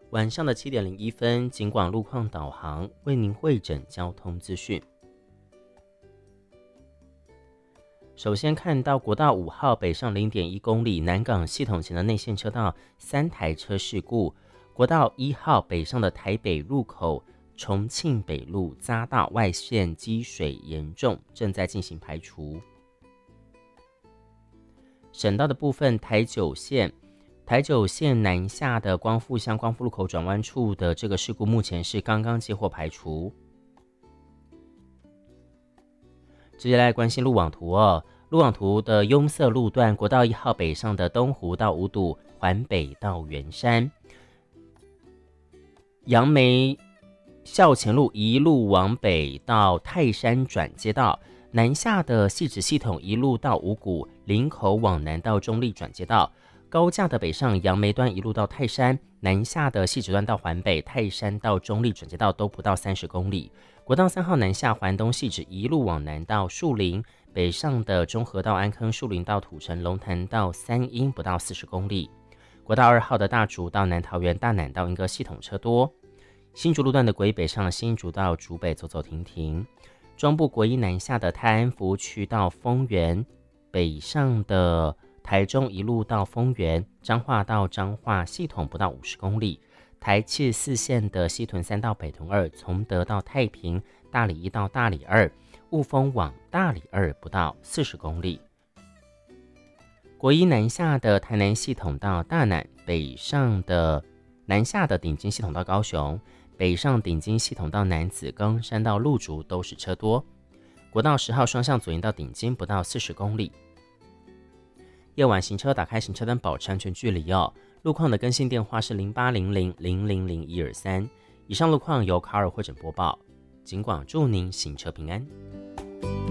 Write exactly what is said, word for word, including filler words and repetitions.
晚上的七点零一分，警广路况导航为您汇整交通资讯。首先看到国道五号北上 零点一公里南港系统前的内线车道三台车事故，国道一号北上的台北入口重庆北路匝道外线积水严重，正在进行排除。省道的部分，台九线台九线南下的光复乡光复路口转弯处的这个事故，目前是刚刚接获排除。接下来关心路网图哦，路网图的拥塞路段，国道一号北上的东湖到五堵，环北到圆山，杨梅校前路一路往北到泰山转接道，南下的汐止系统一路到五股，林口往南到中立转接道。高架的北上杨梅段一路到泰山，南下的汐止段到环北，泰山到中立转接道都不到三十公里。国道三号南下环东汐止一路往南到树林，北上的中和到安坑，树林到土城，龙潭到三鹰不到四十公里。国道二号的大竹到南桃园，大南到莺歌系统车多。新竹路段的国一北上新竹到竹北走走停停。中部国一南下的泰安服务区到丰原，北上的台中一路到丰原，彰化到彰化系统不到五十公里。台七十四线的西屯三到北屯二，从德到太平，大里一到大里二，雾峰往大里二不到四十公里。国一南下的台南系统到大南，北上的南下的顶金系统到高雄，北上顶金系统到南子冈山到鹿竹都是车多。国道十号双向左营到顶金不到四十公里。夜晚行车打开行车灯，保持安全距离哦。路况的更新电话是零八零零零零零一二三。以上路况由卡尔汇整播报，警广祝您行车平安。